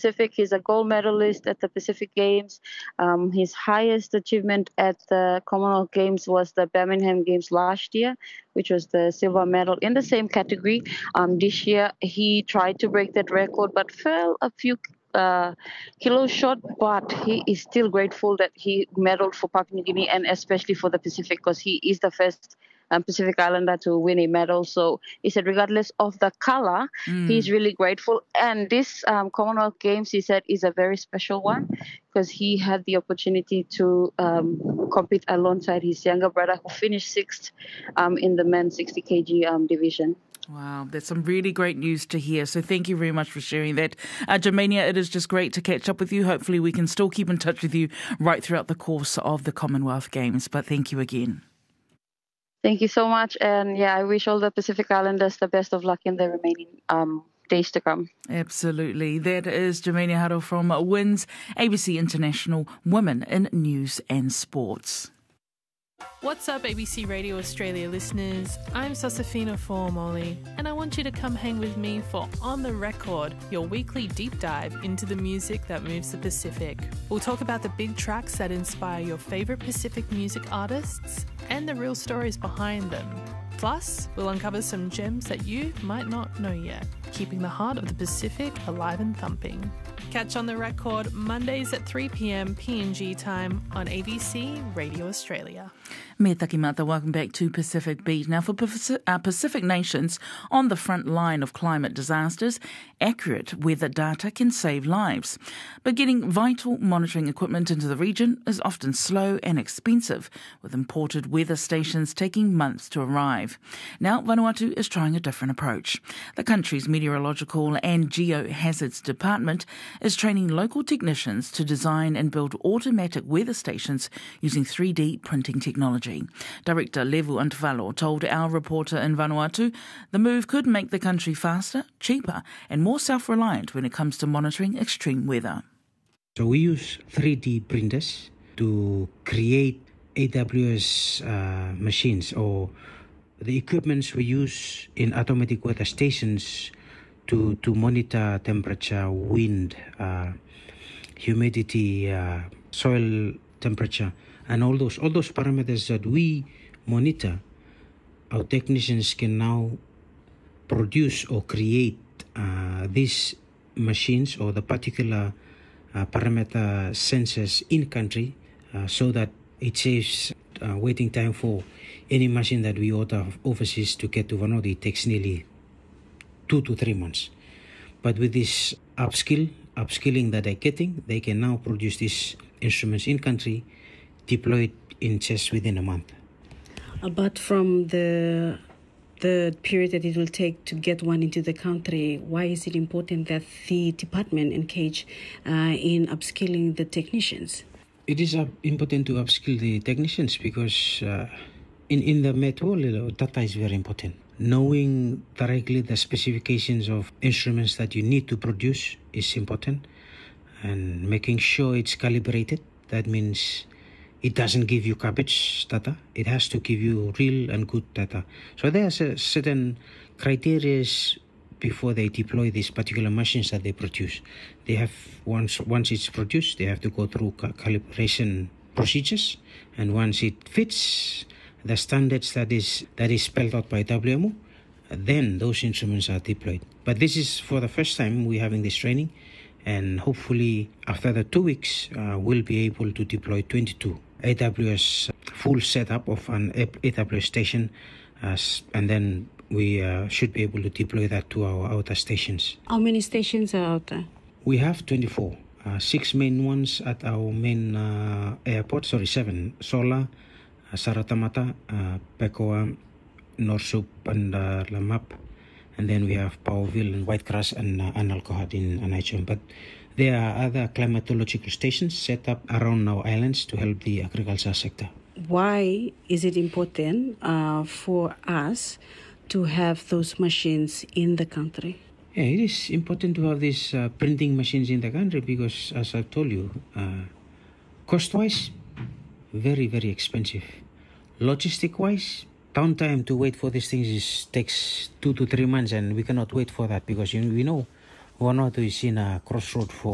Pacific. He's a gold medalist at the Pacific Games. His highest achievement at the Commonwealth Games was the Birmingham Games last year, which was the silver medal in the same category. This year, he tried to break that record, but fell a few kilos short, but he is still grateful that he medaled for Papua New Guinea and especially for the Pacific, because he is the first Pacific Islander to win a medal. So he said, regardless of the color, he's really grateful. And this Commonwealth Games, he said, is a very special one because he had the opportunity to compete alongside his younger brother, who finished sixth in the men's 60 kg division. Wow, that's some really great news to hear. So thank you very much for sharing that. Germania, it is just great to catch up with you. Hopefully we can still keep in touch with you right throughout the course of the Commonwealth Games. But thank you again. Thank you so much. And I wish all the Pacific Islanders the best of luck in the remaining days to come. Absolutely. That is Germania Haro from WINS, ABC International Women in News and Sports. What's up, ABC Radio Australia listeners? I'm Sosafina Formoli, and I want you to come hang with me for On The Record, your weekly deep dive into the music that moves the Pacific. We'll talk about the big tracks that inspire your favourite Pacific music artists and the real stories behind them. Plus, we'll uncover some gems that you might not know yet, keeping the heart of the Pacific alive and thumping. Catch On The Record Mondays at 3 p.m. PNG time on ABC Radio Australia. Me taki mata, welcome back to Pacific Beat. Now, for Pacific nations on the front line of climate disasters, accurate weather data can save lives. But getting vital monitoring equipment into the region is often slow and expensive, with imported weather stations taking months to arrive. Now, Vanuatu is trying a different approach. The country's Meteorological and Geohazards Department is training local technicians to design and build automatic weather stations using 3D printing technology. Director Levu Antavalo told our reporter in Vanuatu the move could make the country faster, cheaper and more self-reliant when it comes to monitoring extreme weather. So we use 3D printers to create AWS machines, or the equipments we use in automatic weather stations to monitor temperature, wind, humidity, soil temperature, and all those parameters that we monitor. Our technicians can now produce or create these machines or the particular parameter sensors in country, so that it saves waiting time for any machine that we order overseas to get to Vanuatu. It takes nearly 2 to 3 months. But with this upskilling that they're getting, they can now produce these instruments in country, deployed in just within a month. But from the period that it will take to get one into the country, why is it important that the department engage in upskilling the technicians? It is important to upskill the technicians because in the Met world, data is very important. Knowing directly the specifications of instruments that you need to produce is important, and making sure it's calibrated. That means it doesn't give you garbage data. It has to give you real and good data. So there's a certain criteria before they deploy these particular machines that they produce. They have once it's produced, they have to go through calibration procedures, and once it fits the standards that is spelled out by WMO, then those instruments are deployed. But this is for the first time we're having this training, and hopefully after the 2 weeks we'll be able to deploy 22 AWS full setup of an AWS station, and then we should be able to deploy that to our outer stations. How many stations are out there? We have 24, 6 main ones at our main airport, 7, Sola, Saratamata, Pekoa, Norsup and Lamap, and then we have Powellville and Whitecross and Analcohad in Anaichum. But there are other climatological stations set up around our islands to help the agriculture sector. Why is it important for us to have those machines in the country? Yeah, it is important to have these printing machines in the country because, as I've told you, cost-wise, very, very expensive. Logistic-wise, downtime to wait for these things takes 2 to 3 months, and we cannot wait for that because we know Vanuatu is in a crossroad for